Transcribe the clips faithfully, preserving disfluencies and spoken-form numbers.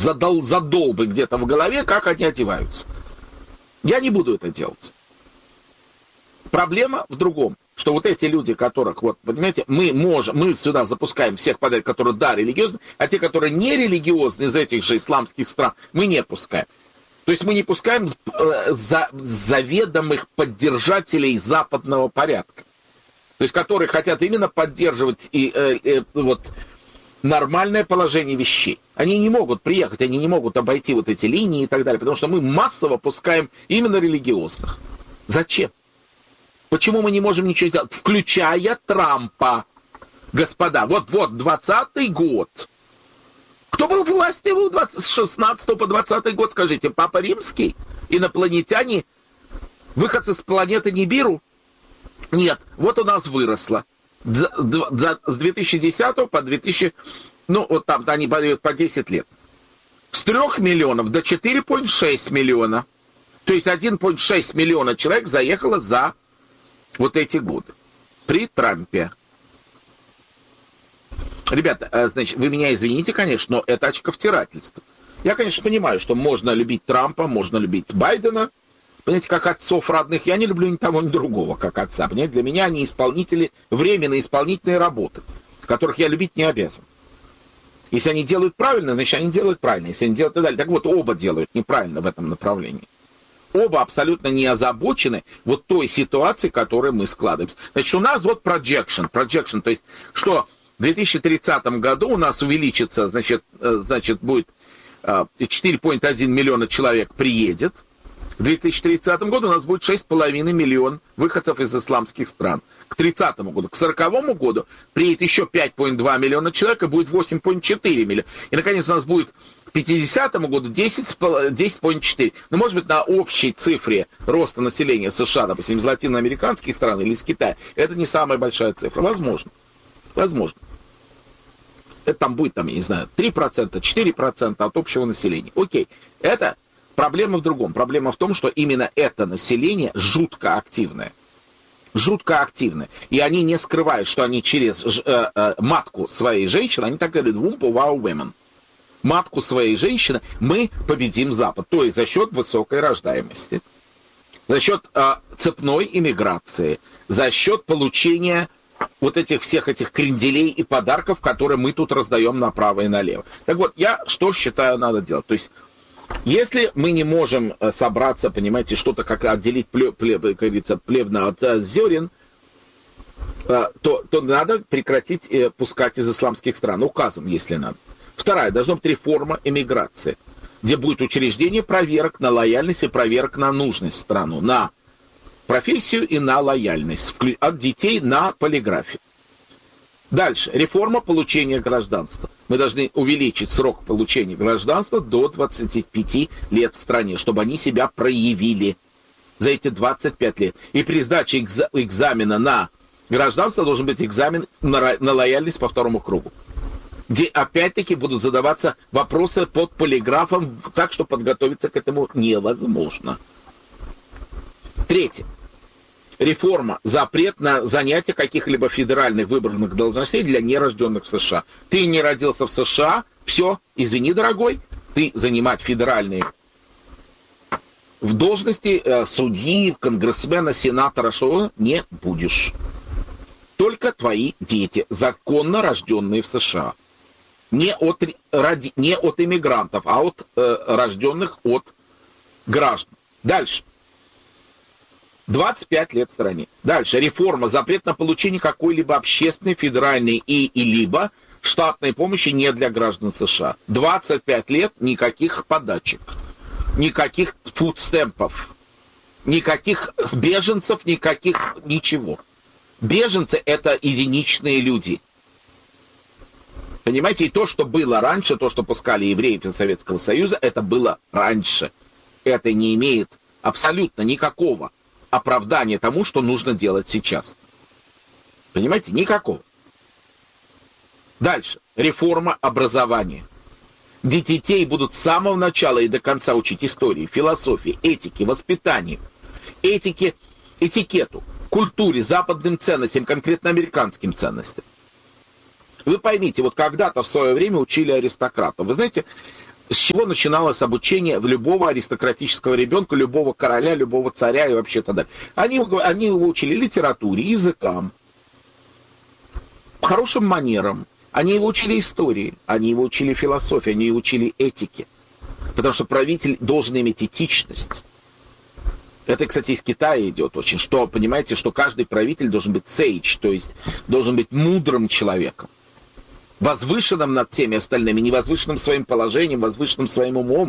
задол, задолбы где-то в голове, как они одеваются. Я не буду это делать. Проблема в другом, что вот эти люди, которых, вот, понимаете, мы можем, мы сюда запускаем всех подряд, которые, да, религиозны, а те, которые не религиозны из этих же исламских стран, мы не пускаем. То есть мы не пускаем э, за, заведомых поддержателей западного порядка. То есть которые хотят именно поддерживать и, э, э, вот, нормальное положение вещей. Они не могут приехать, они не могут обойти вот эти линии и так далее, потому что мы массово пускаем именно религиозных. Зачем? Почему мы не можем ничего сделать? Включая Трампа. Господа, вот-вот, двадцатый год. Кто был в власти с шестнадцатого по двадцатый год, скажите? Папа Римский? Инопланетяне? Выходцы с планеты Нибиру? Нет, вот у нас выросло. С две тысячи десятого по две тысячи... Ну, вот там они подают по десять лет. С трёх миллионов до четыре целых шесть десятых миллиона. То есть один целых шесть десятых миллиона человек заехало за вот эти годы. При Трампе. Ребята, значит, вы меня извините, конечно, но это очковтирательство. Я, конечно, понимаю, что можно любить Трампа, можно любить Байдена. Понимаете, как отцов родных. Я не люблю ни того, ни другого, как отца. Понимаете, для меня они исполнители, временные исполнительные работы, которых я любить не обязан. Если они делают правильно, значит, они делают правильно. Если они делают и так далее. Так вот, оба делают неправильно в этом направлении. Оба абсолютно не озабочены вот той ситуацией, которой мы складываемся. Значит, у нас вот projection, projection, то есть, что в две тысячи тридцатом году у нас увеличится, значит, значит будет четыре целых один миллиона человек приедет. В две тысячи тридцатом году у нас будет шесть целых пять миллиона выходцев из исламских стран. К тридцатому году. К сороковому году приедет еще пять целых два миллиона человек, и будет восемь целых четыре миллиона. И, наконец, у нас будет к пятидесятому году десять целых четыре. Ну, может быть, на общей цифре роста населения США, допустим, из латиноамериканских стран или из Китая, это не самая большая цифра. Возможно. Возможно. Это там будет, там, я не знаю, три процента, четыре процента от общего населения. Окей. Это проблема в другом. Проблема в том, что именно это население жутко активное. Жутко активное. И они не скрывают, что они через э, э, матку своей женщины, они так говорят, womb of our women. Матку своей женщины мы победим Запад. То есть за счет высокой рождаемости. За счет э, цепной иммиграции. За счет получения вот этих всех этих кренделей и подарков, которые мы тут раздаем направо и налево. Так вот, я что считаю надо делать? То есть, если мы не можем собраться, понимаете, что-то как отделить плев, плев, как говорится, плевна от а, зерен, а, то, то надо прекратить э, пускать из исламских стран, указом, если надо. Вторая, должна быть реформа эмиграции, где будет учреждение проверок на лояльность и проверок на нужность в страну, на профессию и на лояльность, от детей на полиграфию. Дальше. Реформа получения гражданства. Мы должны увеличить срок получения гражданства до двадцати пяти лет в стране, чтобы они себя проявили за эти двадцать пять лет. И при сдаче экзамена на гражданство должен быть экзамен на, на лояльность по второму кругу, где опять-таки будут задаваться вопросы под полиграфом, так что подготовиться к этому невозможно. Третье. Реформа, запрет на занятие каких-либо федеральных выбранных должностей для нерожденных в США. Ты не родился в США, все, извини, дорогой, ты занимать федеральные в должности э, судьи, конгрессмена, сенатора, что не будешь. Только твои дети, законно рожденные в США. Не от, ради, не от иммигрантов, а от э, рожденных от граждан. Дальше. двадцать пять лет в стране. Дальше. Реформа. Запрет на получение какой-либо общественной, федеральной и, и либо штатной помощи не для граждан США. двадцать пять лет никаких подачек. Никаких фудстемпов. Никаких беженцев, никаких ничего. Беженцы — это единичные люди. Понимаете, и то, что было раньше, то, что пускали евреев из Советского Союза, это было раньше. Это не имеет абсолютно никакого оправдания тому, что нужно делать сейчас. Понимаете? Никакого. Дальше. Реформа образования. Где детей будут с самого начала и до конца учить истории, философии, этике, воспитанию, этике, этикету, культуре, западным ценностям, конкретно американским ценностям. Вы поймите, вот когда-то в свое время учили аристократов. Вы знаете, С чего начиналось обучение любого аристократического ребенка, любого короля, любого царя и вообще так далее? Они, они его учили литературе, языкам, хорошим манерам. Они его учили истории, они его учили философии, они его учили этике. Потому что правитель должен иметь этичность. Это, кстати, из Китая идет очень. Что, понимаете, что каждый правитель должен быть сейдж, то есть должен быть мудрым человеком. Возвышенным над всеми остальными, не возвышенным своим положением, возвышенным своим умом.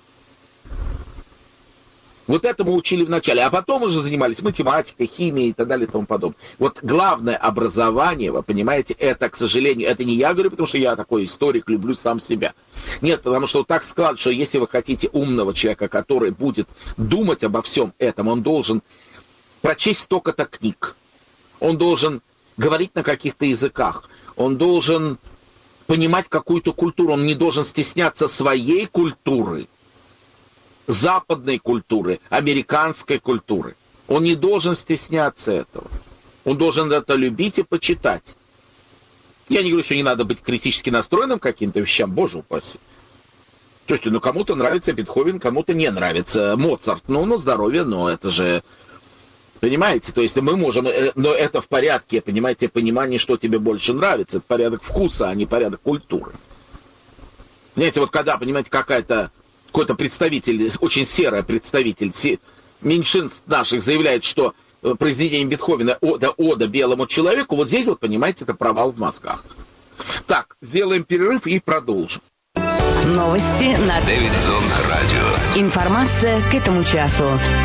Вот этому учили вначале, а потом уже занимались математикой, химией и так далее и тому подобное. Вот главное образование, вы понимаете, это, к сожалению, это не я говорю, потому что я такой историк, люблю сам себя. Нет, потому что вот так складывается, что если вы хотите умного человека, который будет думать обо всем этом, он должен прочесть столько-то книг, он должен говорить на каких-то языках, он должен понимать какую-то культуру, он не должен стесняться своей культуры, западной культуры, американской культуры. Он не должен стесняться этого. Он должен это любить и почитать. Я не говорю, что не надо быть критически настроенным к каким-то вещам, боже упаси. То есть, ну, кому-то нравится Бетховен, кому-то не нравится Моцарт. Ну, на здоровье, но это же... Понимаете? То есть мы можем... Но это в порядке, понимаете, понимание, что тебе больше нравится. Это порядок вкуса, а не порядок культуры. Понимаете, вот когда, понимаете, какая-то... Какой-то представитель, очень серый представитель меньшинств наших заявляет, что произведение Бетховена «Ода, ода белому человеку», вот здесь вот, понимаете, это провал в мозгах. Так, сделаем перерыв и продолжим. Новости на Дэвидсон Радио. Информация к этому часу.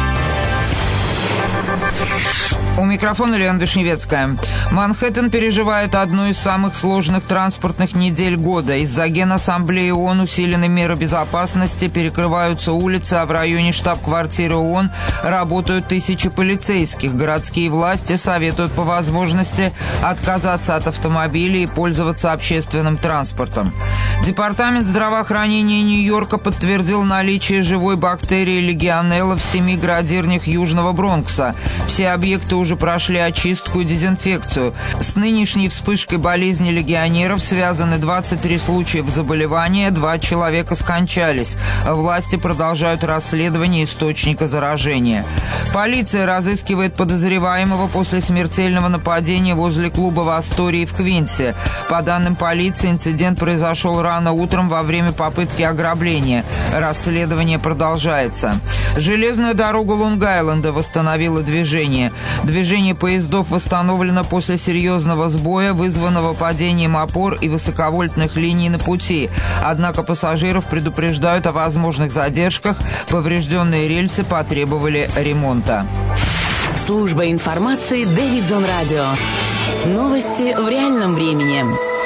У микрофона Лена Вишневецкая. Манхэттен переживает одну из самых сложных транспортных недель года. Из-за Генассамблеи ООН усилены меры безопасности, перекрываются улицы, а в районе штаб-квартиры ООН работают тысячи полицейских. Городские власти советуют по возможности отказаться от автомобилей и пользоваться общественным транспортом. Департамент здравоохранения Нью-Йорка подтвердил наличие живой бактерии легионелла в семи градирнях Южного Бронкса. Все объекты уже прошли очистку и дезинфекцию. С нынешней вспышкой болезни легионеров связаны двадцать три случаев заболевания, два человека скончались. Власти продолжают расследование источника заражения. Полиция разыскивает подозреваемого после смертельного нападения возле клуба в Астории в Квинсе. По данным полиции, инцидент произошел рано утром во время попытки ограбления. Расследование продолжается. Железная дорога Лонг-Айленда восстановила движение. Движение поездов восстановлено после серьезного сбоя, вызванного падением опор и высоковольтных линий на пути. Однако пассажиров предупреждают о возможных задержках. Поврежденные рельсы потребовали ремонта. Служба информации Дэвидсон Радио. Новости в реальном времени.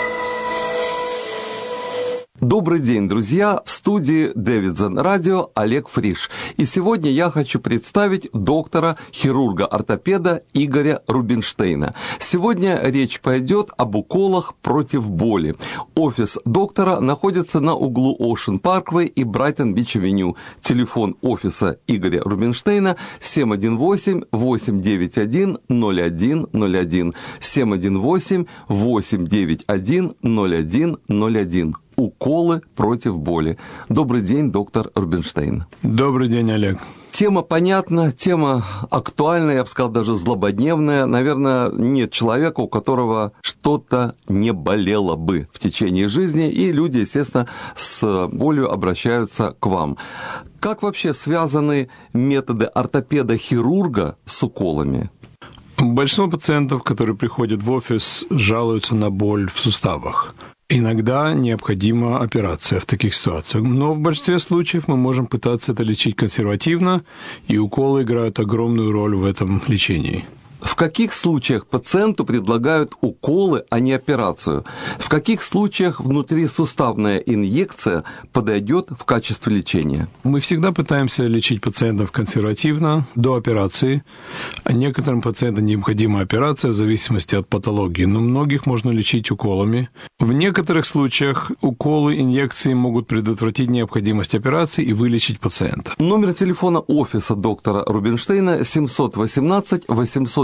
Добрый день, друзья! В студии Дэвидсон Радио Олег Фриш. И сегодня я хочу представить доктора-хирурга-ортопеда Игоря Рубинштейна. Сегодня речь пойдет об уколах против боли. Офис доктора находится на углу Ocean Parkway и Брайтон-Бич-авеню. Телефон офиса Игоря Рубинштейна семь один восемь восемь девять один ноль один ноль один семь один восемь восемь девять один ноль один ноль один. Уколы против боли. Добрый день, доктор Рубинштейн. Добрый день, Олег. Тема понятна, тема актуальная, я бы сказал, даже злободневная. Наверное, нет человека, у которого что-то не болело бы в течение жизни, и люди, естественно, с болью обращаются к вам. Как вообще связаны методы ортопеда-хирурга с уколами? Большинство пациентов, которые приходят в офис, жалуются на боль в суставах. Иногда необходима операция в таких ситуациях, но в большинстве случаев мы можем пытаться это лечить консервативно, и уколы играют огромную роль в этом лечении. В каких случаях пациенту предлагают уколы, а не операцию? В каких случаях внутрисуставная инъекция подойдет в качестве лечения? Мы всегда пытаемся лечить пациентов консервативно, до операции. А некоторым пациентам необходима операция в зависимости от патологии, но многих можно лечить уколами. В некоторых случаях уколы, инъекции могут предотвратить необходимость операции и вылечить пациента. Номер телефона офиса доктора Рубинштейна семь один восемь восемьсот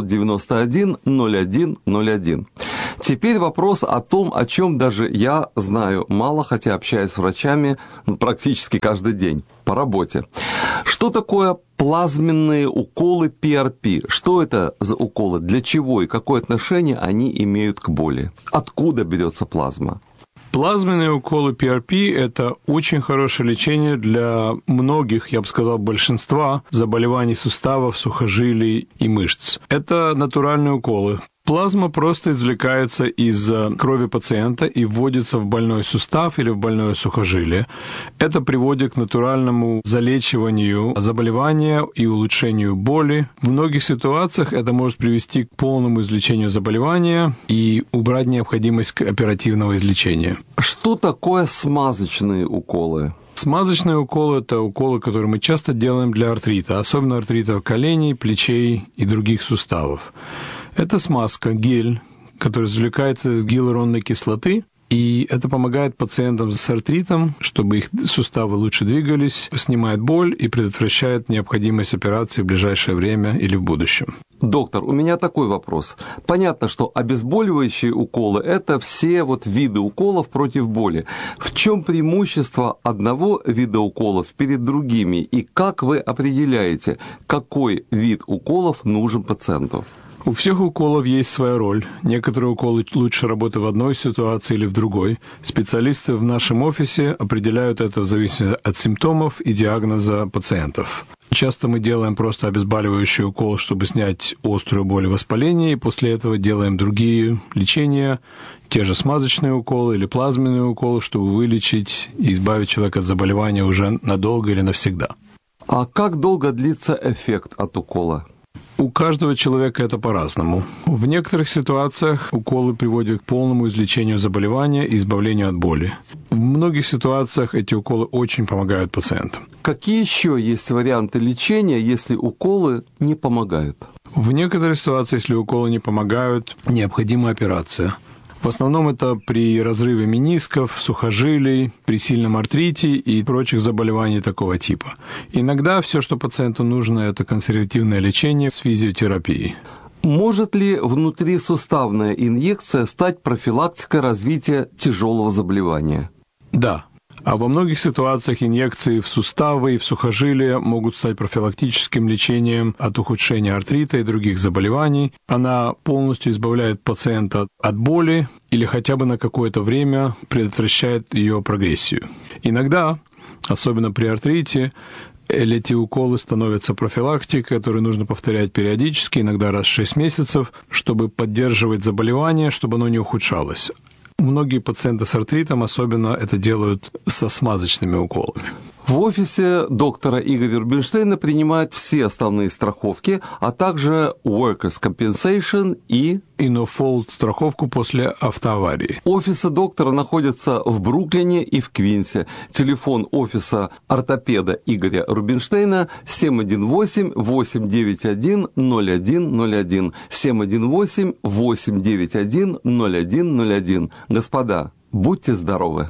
девятьсот девяносто один ноль один ноль один. Теперь вопрос о том, о чем даже я знаю мало, хотя общаюсь с врачами практически каждый день по работе. Что такое плазменные уколы пи ар пи? Что это за уколы? Для чего и какое отношение они имеют к боли? Откуда берется плазма? Плазменные уколы пи ар пи – это очень хорошее лечение для многих, я бы сказал, большинства заболеваний суставов, сухожилий и мышц. Это натуральные уколы. Плазма просто извлекается из крови пациента и вводится в больной сустав или в больное сухожилие. Это приводит к натуральному залечиванию заболевания и улучшению боли. В многих ситуациях это может привести к полному излечению заболевания и убрать необходимость оперативного излечения. Что такое смазочные уколы? Смазочные уколы – это уколы, которые мы часто делаем для артрита, особенно артритов коленей, плечей и других суставов. Это смазка, гель, который извлекается из гиалуронной кислоты, и это помогает пациентам с артритом, чтобы их суставы лучше двигались, снимает боль и предотвращает необходимость операции в ближайшее время или в будущем. Доктор, у меня такой вопрос. Понятно, что обезболивающие уколы – это все вот виды уколов против боли. В чем преимущество одного вида уколов перед другими, и как вы определяете, какой вид уколов нужен пациенту? У всех уколов есть своя роль. Некоторые уколы лучше работают в одной ситуации или в другой. Специалисты в нашем офисе определяют это в зависимости от симптомов и диагноза пациентов. Часто мы делаем просто обезболивающий укол, чтобы снять острую боль и воспаление, и после этого делаем другие лечения, те же смазочные уколы или плазменные уколы, чтобы вылечить и избавить человека от заболевания уже надолго или навсегда. А как долго длится эффект от укола? У каждого человека это по-разному. В некоторых ситуациях уколы приводят к полному излечению заболевания и избавлению от боли. В многих ситуациях эти уколы очень помогают пациентам. Какие еще есть варианты лечения, если уколы не помогают? В некоторых ситуациях, если уколы не помогают, необходима операция. В основном это при разрыве менисков, сухожилий, при сильном артрите и прочих заболеваниях такого типа. Иногда все, что пациенту нужно, это консервативное лечение с физиотерапией. Может ли внутрисуставная инъекция стать профилактикой развития тяжелого заболевания? Да. А во многих ситуациях инъекции в суставы и в сухожилия могут стать профилактическим лечением от ухудшения артрита и других заболеваний. Она полностью избавляет пациента от боли или хотя бы на какое-то время предотвращает ее прогрессию. Иногда, особенно при артрите, эти уколы становятся профилактикой, которую нужно повторять периодически, иногда раз в шесть месяцев, чтобы поддерживать заболевание, чтобы оно не ухудшалось. Многие пациенты с артритом особенно это делают со смазочными уколами. В офисе доктора Игоря Рубинштейна принимают все основные страховки, а также Workers' Compensation и и No-Fault страховку после автоаварии. Офисы доктора находятся в Бруклине и в Квинсе. Телефон офиса ортопеда Игоря Рубинштейна семь один восемь восемь девять один ноль один ноль один семь один восемь восемь девять один ноль один ноль один. Господа, будьте здоровы!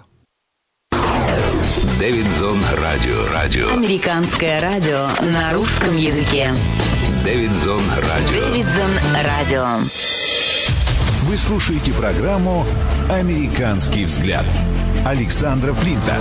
Дэвидзон Радио. Радио. Американское радио на русском языке. Дэвидзон Радио. Дэвидзон Радио. Вы слушаете программу «Американский взгляд» Александра Флинта.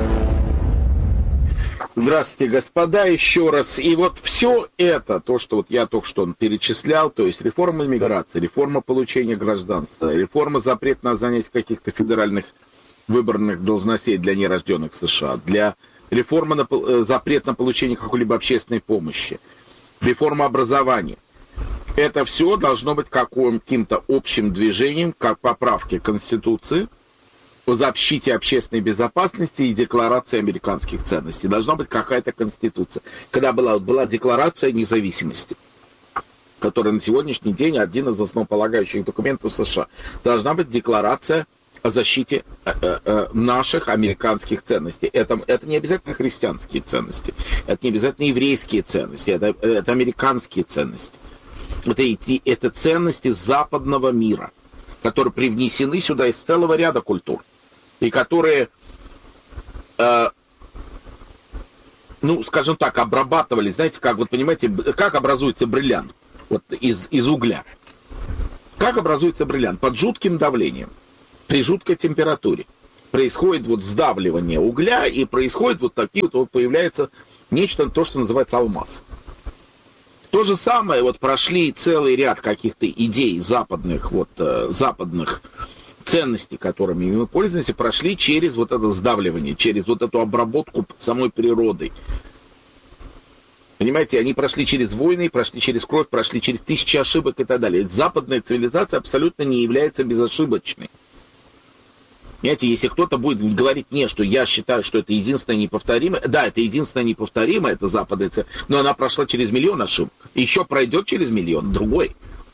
Здравствуйте, господа, еще раз. И вот все это, то, что вот я только что перечислял, то есть реформа иммиграции, реформа получения гражданства, реформа запрета на занятие каких-то федеральных выбранных должностей для нерожденных в США, для реформы на, запрет на получение какой-либо общественной помощи, реформа образования. Это все должно быть каким-то общим движением, как поправки Конституции о защите общественной безопасности и декларации американских ценностей. Должна быть какая-то Конституция. Когда была, была декларация независимости, которая на сегодняшний день один из основополагающих документов США, должна быть декларация о защите э, э, наших американских ценностей. Это, это не обязательно христианские ценности, это не обязательно еврейские ценности, это, это американские ценности. Это, это ценности западного мира, которые привнесены сюда из целого ряда культур, и которые, э, ну, скажем так, обрабатывали, знаете, как, вот понимаете, как образуется бриллиант. вот из, из угля. Как образуется бриллиант? Под жутким давлением, при жуткой температуре. Происходит вот сдавливание угля, и происходит вот такие вот, вот появляется нечто, то, что называется алмаз. То же самое, вот прошли целый ряд каких-то идей западных, вот, э, западных ценностей, которыми мы пользуемся, прошли через вот это сдавливание, через вот эту обработку самой природой. Понимаете, они прошли через войны, прошли через кровь, прошли через тысячи ошибок и так далее. Западная цивилизация абсолютно не является безошибочной. Понимаете, если кто-то будет говорить мне, что я считаю, что это единственное неповторимое, да, это единственное неповторимое, это западная цивилизация, но она прошла через миллион ошибок, еще пройдет через миллион, другой.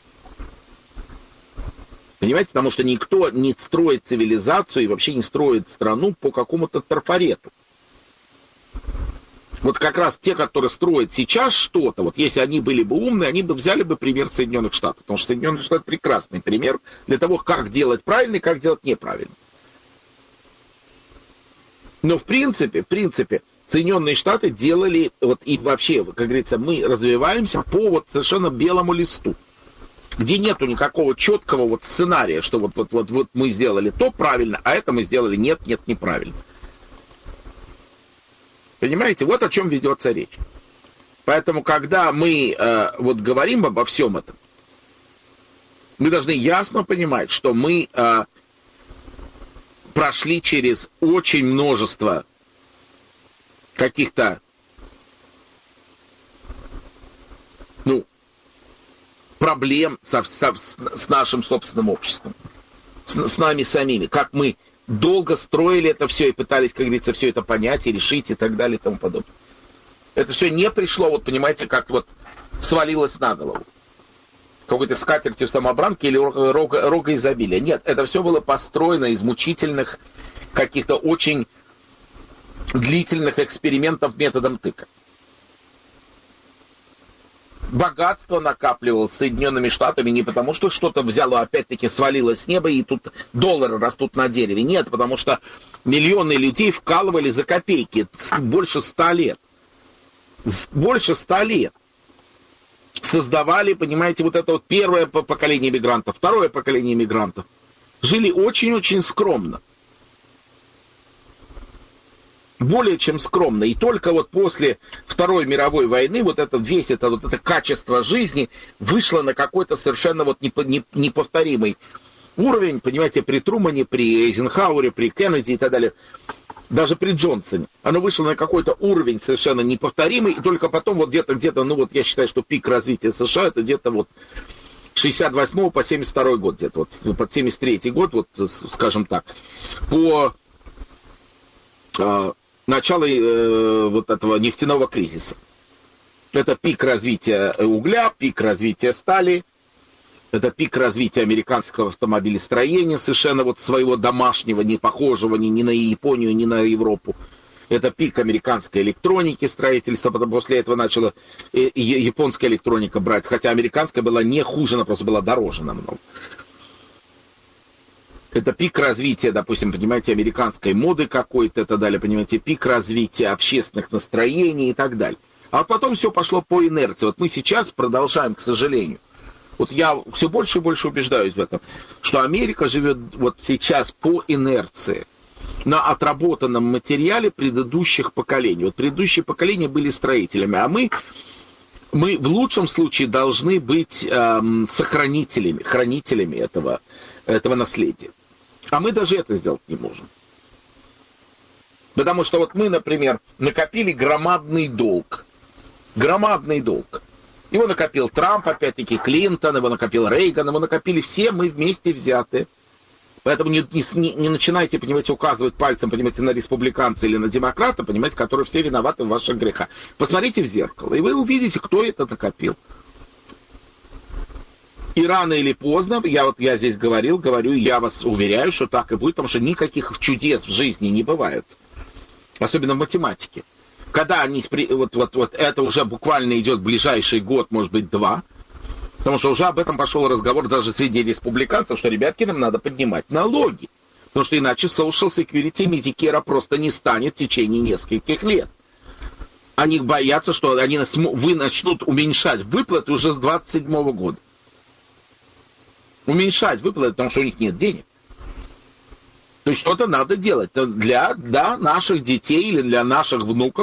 Понимаете, потому что никто не строит цивилизацию и вообще не строит страну по какому-то трафарету. Вот как раз те, которые строят сейчас что-то, вот если они были бы умные, они бы взяли бы пример Соединенных Штатов, потому что Соединенные Штаты прекрасный пример для того, как делать правильно и как делать неправильно. Но в принципе, в принципе, Соединенные Штаты делали, вот и вообще, как говорится, мы развиваемся по вот совершенно белому листу, где нету никакого четкого вот сценария, что вот, вот, вот, вот мы сделали то правильно, а это мы сделали нет, нет, неправильно. Понимаете, вот о чем ведется речь. Поэтому, когда мы э, вот говорим обо всем этом, мы должны ясно понимать, что мы э, прошли через очень множество каких-то, ну, проблем со, со, с нашим собственным обществом, с, с нами самими, как мы долго строили это все и пытались, как говорится, все это понять и решить и так далее и тому подобное. Это все не пришло, вот понимаете, как вот свалилось на голову. Какой-то скатертью самобранки или рога, рога, рога изобилия. Нет, это все было построено из мучительных, каких-то очень длительных экспериментов методом тыка. Богатство накапливалось Соединенными Штатами не потому, что что-то взяло, опять-таки, свалилось с неба, и тут доллары растут на дереве. Нет, потому что миллионы людей вкалывали за копейки больше ста лет. Больше ста лет. Создавали, понимаете, вот это вот первое поколение мигрантов, второе поколение мигрантов. Жили очень-очень скромно. Более чем скромно. И только вот после Второй мировой войны вот это весь это, вот это качество жизни вышло на какой-то совершенно вот неповторимый уровень, понимаете, при Трумане, при Эйзенхауэре, при Кеннеди и так далее. Даже при Джонсоне. Оно вышло на какой-то уровень совершенно неповторимый, и только потом вот где-то, где-то, ну вот я считаю, что пик развития США это где-то вот с шестьдесят восьмого по семьдесят второй год, где-то вот под семьдесят третий год, вот скажем так, по э, началу э, вот этого нефтяного кризиса. Это пик развития угля, пик развития стали, это пик развития американского автомобилестроения, совершенно вот своего домашнего, не похожего ни, ни на Японию, ни на Европу. Это пик американской электроники, строительства, потом после этого начала японская электроника брать, хотя американская была не хуже, она просто была дороже намного. Это пик развития, допустим, понимаете, американской моды какой-то и так далее, понимаете, пик развития общественных настроений и так далее. А потом все пошло по инерции. Вот мы сейчас продолжаем, к сожалению. Вот я все больше и больше убеждаюсь в этом, что Америка живет вот сейчас по инерции, на отработанном материале предыдущих поколений. Вот предыдущие поколения были строителями, а мы, мы в лучшем случае должны быть эм, сохранителями, хранителями этого, этого наследия. А мы даже это сделать не можем. Потому что вот мы, например, накопили громадный долг. Громадный долг. Его накопил Трамп, опять-таки Клинтон, его накопил Рейган, его накопили все мы вместе взятые. Поэтому не, не, не начинайте, понимаете, указывать пальцем, понимаете, на республиканца или на демократа, понимаете, которые все виноваты в ваших грехах. Посмотрите в зеркало, и вы увидите, кто это накопил. И рано или поздно, я вот я здесь говорил, говорю, я вас уверяю, что так и будет, потому что никаких чудес в жизни не бывает. Особенно в математике. Когда они, вот, вот, вот это уже буквально идет ближайший год, может быть, два, потому что уже об этом пошел разговор даже среди республиканцев, что, ребятки, нам надо поднимать налоги, потому что иначе social security Medicare просто не станет в течение нескольких лет. Они боятся, что они вы начнут уменьшать выплаты уже с двадцать седьмого года. Уменьшать выплаты, потому что у них нет денег. То есть что-то надо делать для да, наших детей или для наших внуков.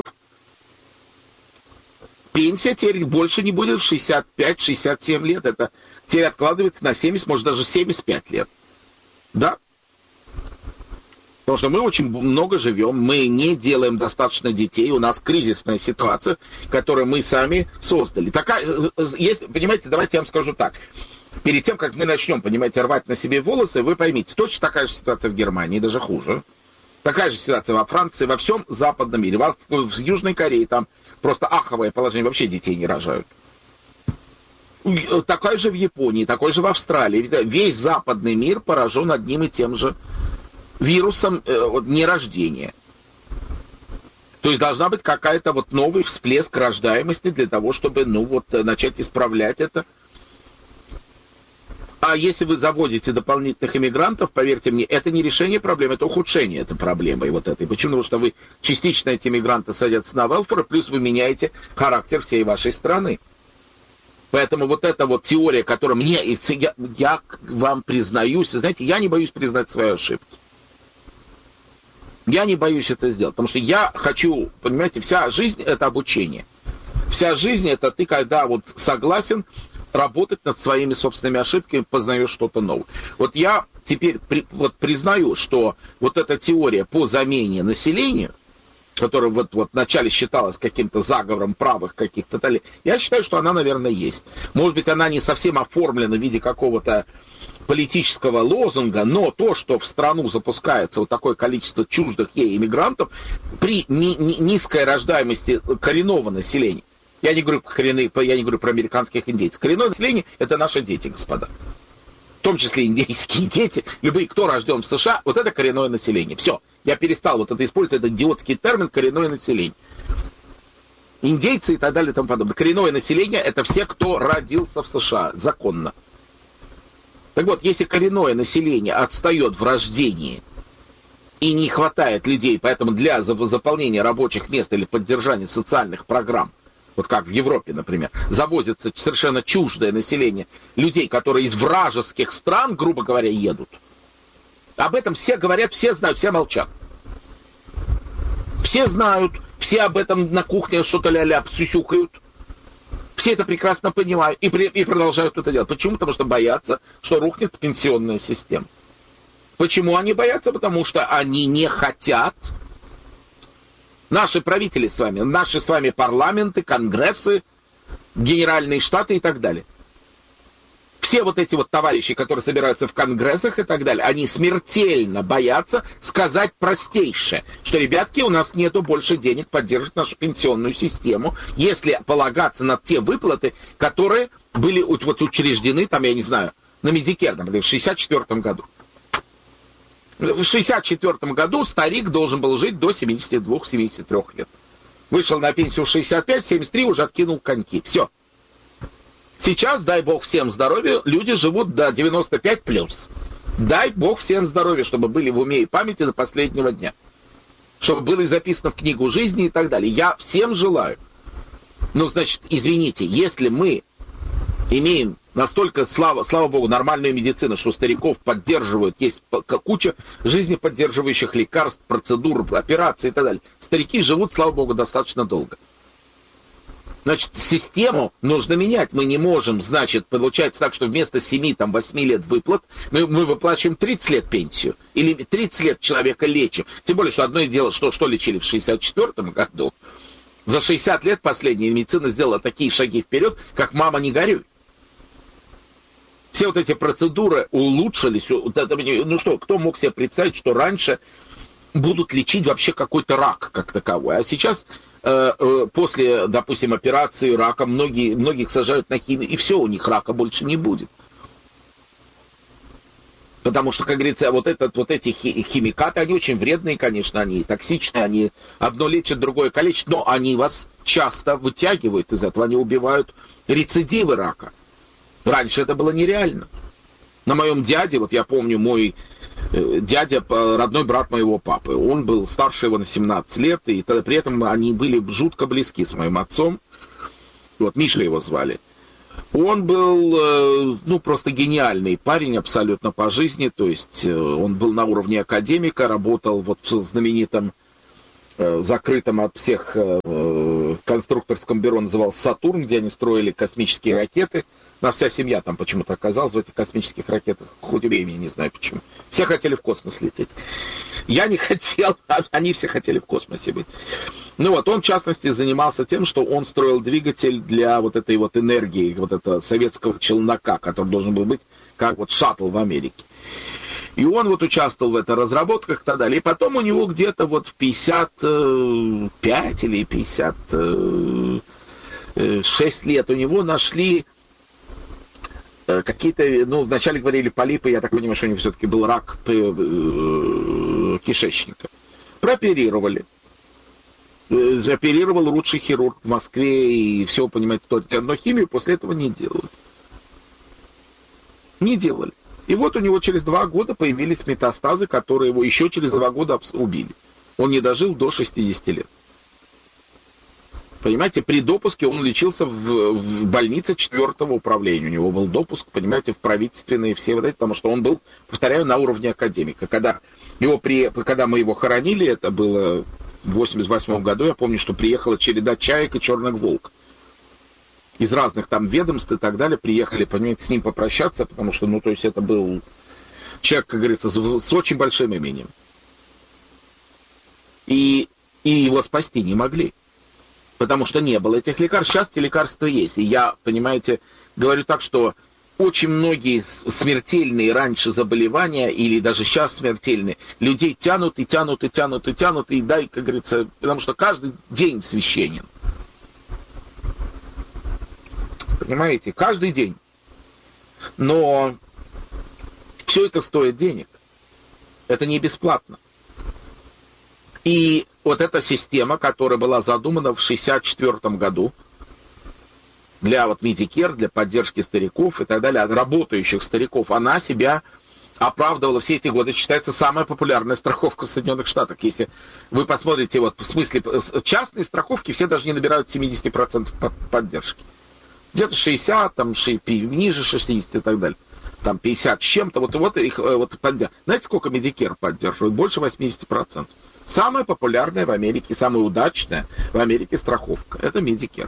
Пенсия теперь больше не будет в шестьдесят пять - шестьдесят семь лет. Это теперь откладывается на семьдесят, может даже семьдесят пять лет. Да. Потому что мы очень много живем, мы не делаем достаточно детей, у нас кризисная ситуация, которую мы сами создали. Такая, если, понимаете, давайте я вам скажу так. Перед тем, как мы начнем, понимаете, рвать на себе волосы, вы поймите, точно такая же ситуация в Германии, даже хуже. Такая же ситуация во Франции, во всем западном мире. В, в Южной Корее там просто аховое положение, вообще детей не рожают. Такое же в Японии, такое же в Австралии. Весь западный мир поражен одним и тем же вирусом э, нерождения. То есть должна быть какая-то вот новый всплеск рождаемости для того, чтобы, ну вот, начать исправлять это. А если вы заводите дополнительных иммигрантов, поверьте мне, это не решение проблемы, это ухудшение этой проблемы. И вот этой. Почему? Потому что вы частично эти иммигранты садятся на велфер, плюс вы меняете характер всей вашей страны. Поэтому вот эта вот теория, которая мне, я, я вам признаюсь, знаете, я не боюсь признать свои ошибки. Я не боюсь это сделать, потому что я хочу, понимаете, вся жизнь – это обучение. Вся жизнь – это ты, когда вот согласен работать над своими собственными ошибками, познаешь что-то новое. Вот я теперь при, вот признаю, что вот эта теория по замене населения, которая вот, вот вначале считалась каким-то заговором правых каких-то, я считаю, что она, наверное, есть. Может быть, она не совсем оформлена в виде какого-то политического лозунга, но то, что в страну запускается вот такое количество чуждых ей иммигрантов при ни, ни, низкой рождаемости коренного населения. Я не говорю, коренные, я не говорю про американских индейцев. Коренное население – это наши дети, господа. В том числе индейские дети, любые, кто рожден в США, вот это коренное население. Все, я перестал вот это использовать, этот идиотский термин коренное население. Индейцы и так далее и тому подобное. Коренное население – это все, кто родился в США законно. Так вот, если коренное население отстает в рождении и не хватает людей, поэтому для заполнения рабочих мест или поддержания социальных программ, вот как в Европе, например, завозится совершенно чуждое население людей, которые из вражеских стран, грубо говоря, едут. Об этом все говорят, все знают, все молчат. Все знают, все об этом на кухне что-то ля-ля сюсюкают. Все это прекрасно понимают и, при, и продолжают это делать. Почему? Потому что боятся, что рухнет пенсионная система. Почему они боятся? Потому что они не хотят. Наши правители с вами, наши с вами парламенты, конгрессы, генеральные штаты и так далее. Все вот эти вот товарищи, которые собираются в конгрессах и так далее, они смертельно боятся сказать простейшее, что, ребятки, у нас нету больше денег поддерживать нашу пенсионную систему, если полагаться на те выплаты, которые были вот учреждены, там, я не знаю, на Medicare, например, в шестьдесят четвёртом году. В шестьдесят четвёртом году старик должен был жить до семидесяти двух - семидесяти трёх лет. Вышел на пенсию в шестьдесят пять - семьдесят три, уже откинул коньки. Все. Сейчас, дай бог всем здоровья, люди живут до девяноста пяти плюс. Дай бог всем здоровья, чтобы были в уме и памяти до последнего дня. Чтобы было записано в книгу жизни и так далее. Я всем желаю. Ну, значит, извините, если мы имеем настолько, слава, слава богу, нормальную медицину, что стариков поддерживают, есть куча жизнеподдерживающих лекарств, процедур, операций и так далее. Старики живут, слава богу, достаточно долго. Значит, систему нужно менять. Мы не можем, значит, получается так, что вместо семи-восьми лет выплат мы, мы выплачиваем тридцать лет пенсию. Или тридцать лет человека лечим. Тем более, что одно дело, что, что лечили в шестьдесят четвёртом году. За шестьдесят лет последняя медицина сделала такие шаги вперед, как «мама, не горюй». Все вот эти процедуры улучшились. Ну что, кто мог себе представить, что раньше будут лечить вообще какой-то рак как таковой. А сейчас э, э, после, допустим, операции рака многие, многих сажают на химию, и все, у них рака больше не будет. Потому что, как говорится, вот, этот, вот эти химикаты, они очень вредные, конечно, они токсичные, они одно лечат, другое калечат, но они вас часто вытягивают из этого, они убивают рецидивы рака. Раньше это было нереально. На моем дяде, вот я помню, мой дядя, родной брат моего папы. Он был старше его на семнадцать лет, и при этом они были жутко близки с моим отцом. Вот, Миша его звали. Он был, ну, просто гениальный парень абсолютно по жизни, то есть он был на уровне академика, работал вот в знаменитом, закрытом от всех конструкторском бюро, назывался «Сатурн», где они строили космические ракеты. Наша вся семья там почему-то оказалась в этих космических ракетах, хоть времени, не знаю почему. Все хотели в космос лететь. Я не хотел, они все хотели в космосе быть. Ну вот, он, в частности, занимался тем, что он строил двигатель для вот этой вот энергии, вот этого советского челнока, который должен был быть как вот шаттл в Америке. И он вот участвовал в этой разработках и так далее. И потом у него где-то вот в пятьдесят пять или пятьдесят шесть лет у него нашли какие-то, ну, вначале говорили полипы, я так понимаю, что у него все-таки был рак кишечника. Прооперировали. Оперировал лучший хирург в Москве, и все, понимаете, только одну химию после этого не делали. Не делали. И вот у него через два года появились метастазы, которые его еще через два года убили. Он не дожил до шестидесяти лет. Понимаете, при допуске он лечился в, в больнице четвертого управления. У него был допуск, понимаете, в правительственные все вот эти, потому что он был, повторяю, на уровне академика. Когда, его при, когда мы его хоронили, это было в восемьдесят восьмом году, я помню, что приехала череда чаек и черных волк. Из разных там ведомств и так далее приехали, понимаете, с ним попрощаться, потому что, ну, то есть это был человек, как говорится, с, с очень большим именем. И, и его спасти не могли, потому что не было этих лекарств. Сейчас эти лекарства есть. И я, понимаете, говорю так, что очень многие смертельные раньше заболевания, или даже сейчас смертельные, людей тянут и тянут и тянут и тянут, и дай, как говорится, потому что каждый день священен. Понимаете, каждый день. Но все это стоит денег. Это не бесплатно. И вот эта система, которая была задумана в шестьдесят четвёртом году для вот Medicare, для поддержки стариков и так далее, работающих стариков, она себя оправдывала все эти годы. Считается самая популярная страховка в Соединенных Штатах. Если вы посмотрите, вот в смысле частные страховки, все даже не набирают семьдесят процентов поддержки. Где-то шестьдесят, там, ниже шестидесяти и так далее. Там пятьдесят с чем-то. Вот, вот их вот, поддерживают. Знаете, сколько Medicare поддерживает? Больше восемьдесят процентов. Самая популярная в Америке, самая удачная в Америке страховка. Это Medicare.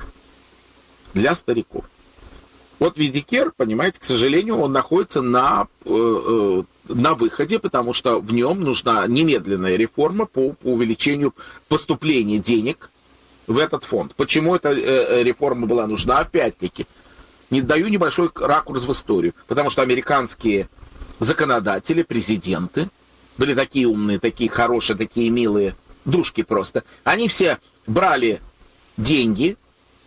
Для стариков. Вот Medicare, понимаете, к сожалению, он находится на, э, на выходе, потому что в нем нужна немедленная реформа по, по увеличению поступления денег в этот фонд. Почему эта э, реформа была нужна? Опять-таки, не даю небольшой ракурс в историю, потому что американские законодатели, президенты, были такие умные, такие хорошие, такие милые, дружки просто. Они все брали деньги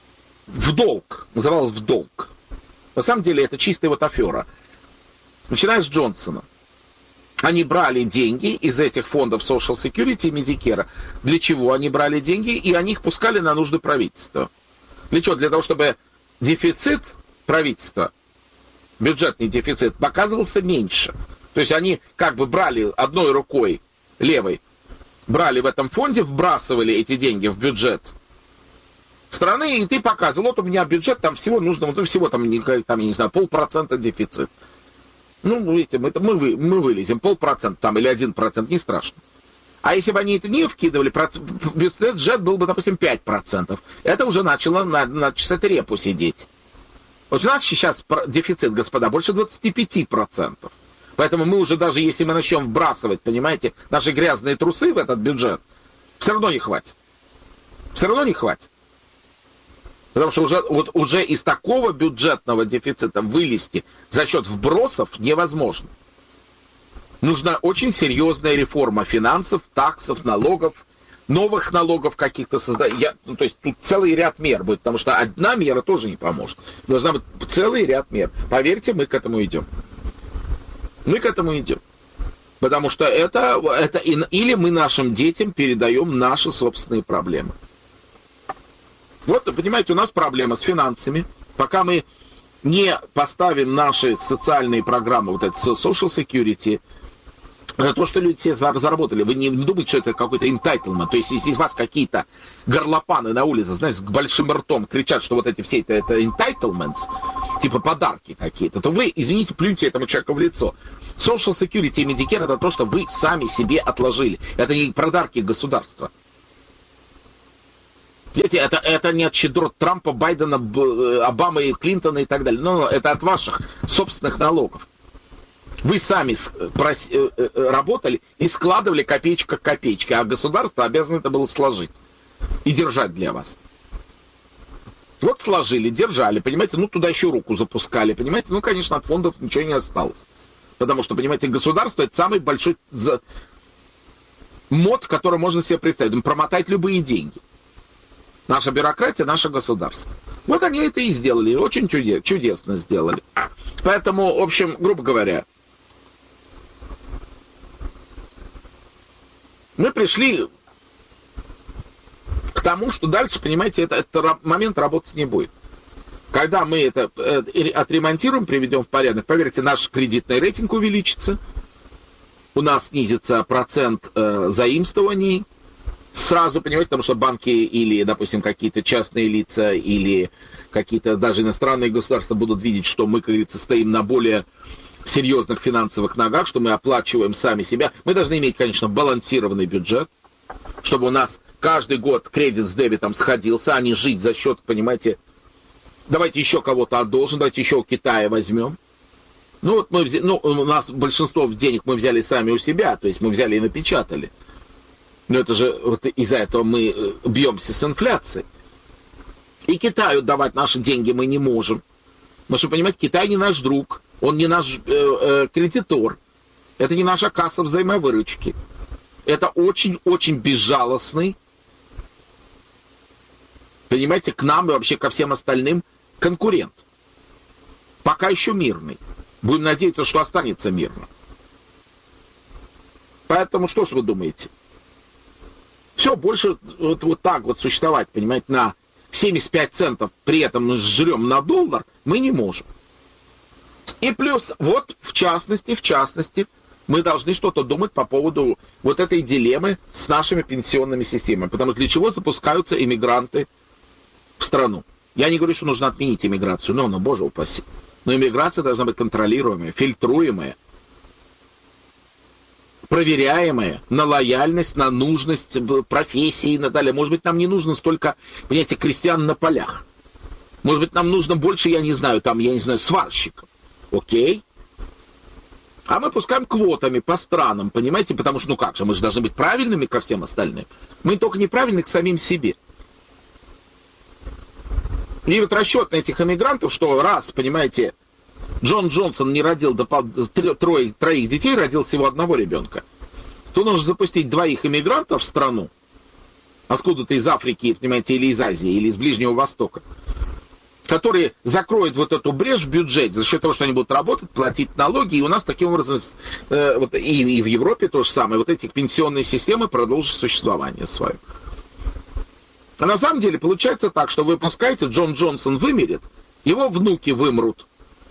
в долг, называлось в долг. На самом деле это чистая вот афера. Начиная с Джонсона. Они брали деньги из этих фондов Social Security и Medicare. Для чего они брали деньги? И они их пускали на нужды правительства. Для чего? Для того, чтобы дефицит правительства, бюджетный дефицит, показывался меньше. То есть они как бы брали одной рукой, левой, брали в этом фонде, вбрасывали эти деньги в бюджет страны, и ты показывал, вот у меня бюджет, там всего нужно, вот всего там, там я не знаю, полпроцента дефицит. Ну, видите, мы, мы, вы, мы вылезем, полпроцента там или один процент, не страшно. А если бы они это не вкидывали, бюджет был бы, допустим, пять процентов. Это уже начало на, начать репу сидеть. Вот у нас сейчас дефицит, господа, больше двадцать пять процентов. Поэтому мы уже даже если мы начнем вбрасывать, понимаете, наши грязные трусы в этот бюджет, все равно не хватит. Все равно не хватит. Потому что уже, вот, уже из такого бюджетного дефицита вылезти за счет вбросов невозможно. Нужна очень серьезная реформа финансов, таксов, налогов, новых налогов каких-то создать. Я, ну, то есть тут целый ряд мер будет, потому что одна мера тоже не поможет. Должна быть целый ряд мер. Поверьте, мы к этому идем. Мы к этому идем. Потому что это, это или мы нашим детям передаем наши собственные проблемы. Вот, понимаете, у нас проблема с финансами. Пока мы не поставим наши социальные программы, вот это Social Security, За то, что люди все заработали. Вы не думаете, что это какой-то entitlement. То есть, если из вас какие-то горлопаны на улице, знаете, с большим ртом кричат, что вот эти все это, это entitlements, типа подарки какие-то, то вы, извините, плюньте этому человеку в лицо. Social Security и Medicare — это то, что вы сами себе отложили. Это не подарки государства. Видите, это, это не от щедрот Трампа, Байдена, Обамы, Клинтона и так далее. Но это от ваших собственных налогов. Вы сами прос... работали и складывали копеечка к копеечке, а государство обязано это было сложить и держать для вас. Вот сложили, держали, понимаете, ну туда еще руку запускали, понимаете, ну, конечно, от фондов ничего не осталось. Потому что, понимаете, государство — это самый большой мод, который можно себе представить. Промотать любые деньги. Наша бюрократия, наше государство. Вот они это и сделали, очень чудесно сделали. Поэтому, в общем, грубо говоря, мы пришли к тому, что дальше, понимаете, это, это момент работать не будет. Когда мы это отремонтируем, приведем в порядок, поверьте, наш кредитный рейтинг увеличится, у нас снизится процент э, заимствований, сразу, понимаете, потому что банки или, допустим, какие-то частные лица или какие-то даже иностранные государства будут видеть, что мы, как говорится, стоим на более серьезных финансовых ногах, что мы оплачиваем сами себя. Мы должны иметь, конечно, балансированный бюджет, чтобы у нас каждый год кредит с дебетом сходился, а не жить за счет, понимаете, давайте еще кого-то одолжим, давайте еще у Китая возьмем. Ну, вот мы взяли, ну, у нас большинство денег мы взяли сами у себя, то есть мы взяли и напечатали. Но это же вот из-за этого мы бьемся с инфляцией. И Китаю давать наши деньги мы не можем. Потому что, понимаете, Китай не наш друг, он не наш э, э, кредитор, это не наша касса взаимовыручки. Это очень-очень безжалостный, понимаете, к нам и вообще ко всем остальным конкурент. Пока еще мирный. Будем надеяться, что останется мирным. Поэтому что ж вы думаете? Все, больше вот, вот так вот существовать, понимаете, на семьдесят пять центов, при этом мы жрем на доллар, мы не можем. И плюс, вот в частности, в частности, мы должны что-то думать по поводу вот этой дилеммы с нашими пенсионными системами. Потому что для чего запускаются иммигранты в страну? Я не говорю, что нужно отменить иммиграцию, но, ну, боже упаси. Но иммиграция должна быть контролируемая, фильтруемая, проверяемая на лояльность, на нужность профессии и так далее. Может быть, нам не нужно столько, понимаете, крестьян на полях. Может быть, нам нужно больше, я не знаю, там, я не знаю, сварщиков. Окей? А мы пускаем квотами по странам, понимаете? Потому что, ну как же, мы же должны быть правильными ко всем остальным. Мы только неправильны к самим себе. И вот расчет на этих иммигрантов, что раз, понимаете, Джон Джонсон не родил до трое, троих детей, родил всего одного ребенка, то нужно запустить двоих иммигрантов в страну, откуда-то из Африки, понимаете, или из Азии, или из Ближнего Востока, которые закроют вот эту брешь в бюджете за счет того, что они будут работать, платить налоги, и у нас таким образом, э, вот, и, и в Европе то же самое, вот эти пенсионные системы продолжат существование свое. А на самом деле получается так, что вы пускаете, Джон Джонсон вымерет, его внуки вымрут,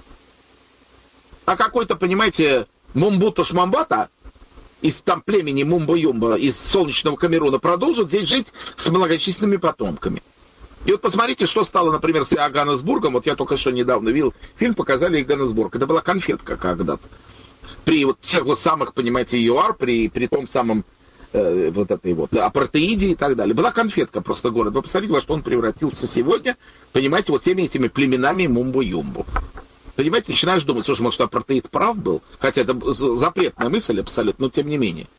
а какой-то, понимаете, Мумбуто-Шмамбата из там племени Мумба-Юмба, из солнечного Камеруна продолжит здесь жить с многочисленными потомками. И вот посмотрите, что стало, например, с Иоганнесбургом. Вот я только что недавно видел фильм, показали Иоганнесбург. Это была конфетка когда-то. При вот всех вот самых, понимаете, ЮАР, при, при том самом э, вот этой вот апартеиде и так далее. Была конфетка просто город. Вы посмотрите, во что он превратился сегодня, понимаете, вот всеми этими племенами Мумбу-Юмбу. Понимаете, начинаешь думать, слушай, может, апартеид прав был? Хотя это запретная мысль абсолютно, но тем не менее.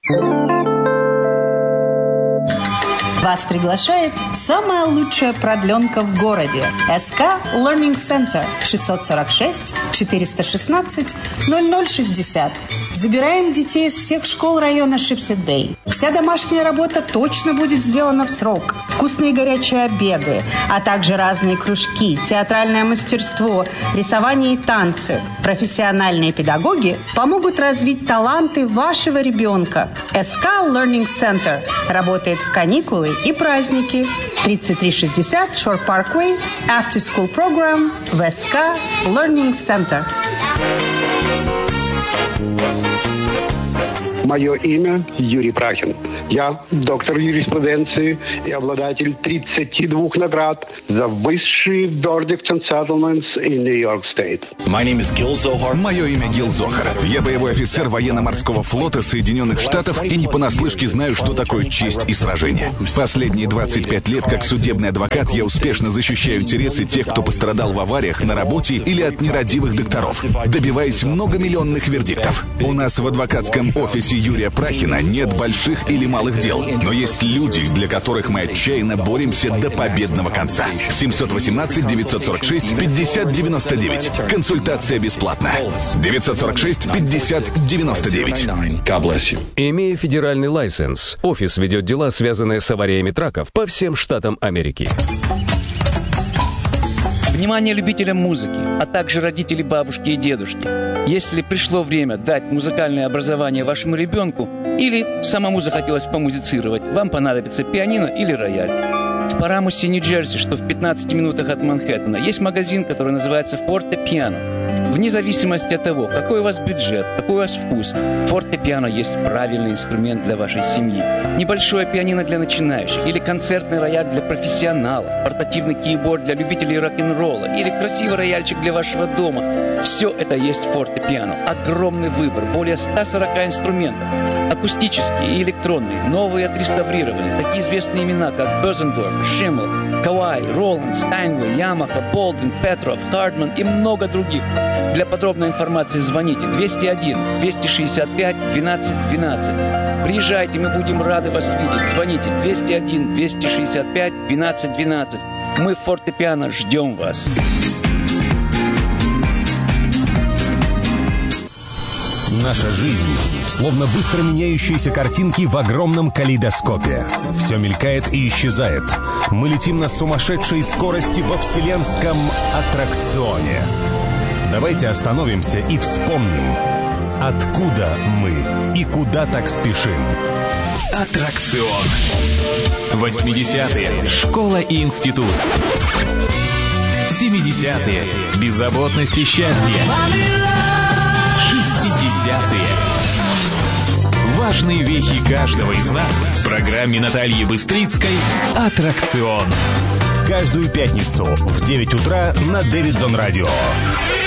Вас приглашает самая лучшая продленка в городе. эс ка Learning Center шестьсот сорок шесть четыреста шестнадцать ноль ноль шестьдесят. Забираем детей из всех школ района Шипсет-Бэй. Вся домашняя работа точно будет сделана в срок. Вкусные горячие обеды, а также разные кружки, театральное мастерство, рисование и танцы. Профессиональные педагоги помогут развить таланты вашего ребенка. эс ка Learning Center работает в каникулы и праздники. тридцать три шестьдесят Shore Parkway, After School Program в эс ка Learning Center. Мое имя Юрий Прахин. Я доктор юриспруденции и обладатель тридцати двух наград за высшие verdicts and settlements in New York State. Мое имя Гил Зохар. Я боевой офицер военно-морского флота Соединенных Штатов и не понаслышке знаю, что такое честь и сражение. Последние двадцать пять лет как судебный адвокат я успешно защищаю интересы тех, кто пострадал в авариях на работе или от нерадивых докторов, добиваясь многомиллионных вердиктов. У нас в адвокатском офисе Юрия Прахина нет больших или малых дел, но есть люди, для которых мы отчаянно боремся до победного конца. семьсот восемнадцать девятьсот сорок шесть пятьдесят девяносто девять. Консультация бесплатна. девятьсот сорок шесть пятьдесят девяносто девять. Имея федеральный лайсенс, офис ведет дела, связанные с авариями траков по всем штатам Америки. Внимание любителям музыки, а также родителей, бабушки и дедушки. Если пришло время дать музыкальное образование вашему ребенку или самому захотелось помузицировать, вам понадобится пианино или рояль. В Парамусе, Нью-Джерси, что в пятнадцати минутах от Манхэттена, есть магазин, который называется «Фортепиано». Вне зависимости от того, какой у вас бюджет, какой у вас вкус, фортепиано есть правильный инструмент для вашей семьи. Небольшое пианино для начинающих, или концертный рояль для профессионалов, портативный кейборд для любителей рок-н-ролла, или красивый рояльчик для вашего дома. Все это есть в фортепиано. Огромный выбор, более ста сорока инструментов. Акустические и электронные, новые отреставрированы. Такие известные имена, как Бёзендорф, Шиммел, Кавай, Роланд, Стайнвей, Ямаха, Болдвин, Петров, Хардман и много других. Для подробной информации звоните двести один двести шестьдесят пять двенадцать двенадцать. Приезжайте, мы будем рады вас видеть. Звоните двести один двести шестьдесят пять двенадцать двенадцать. Мы в фортепиано ждем вас. Наша жизнь словно быстро меняющиеся картинки в огромном калейдоскопе. Все мелькает и исчезает. Мы летим на сумасшедшей скорости во вселенском аттракционе. Давайте остановимся и вспомним, откуда мы и куда так спешим. Аттракцион. восьмидесятые. Школа и институт. семидесятые. Беззаботность и счастье. шестидесятые. Важные вехи каждого из нас в программе Натальи Быстрицкой «Аттракцион». Каждую пятницу в девять утра на Дэвидсон Радио.